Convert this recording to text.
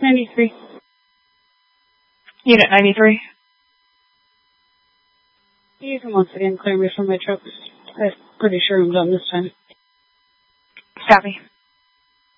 93. Unit 93. You can once again clear me from my truck. I'm pretty sure I'm done this time. Copy.